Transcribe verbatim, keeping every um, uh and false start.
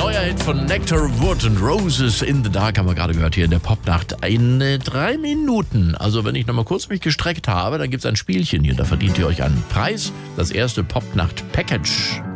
Neuer Hit von Nectar, Wood and Roses in the Dark haben wir gerade gehört hier in der Popnacht. In äh, drei Minuten, also wenn ich noch mal kurz mich gestreckt habe, dann gibt es ein Spielchen hier, da verdient ihr euch einen Preis. Das erste Popnacht-Package.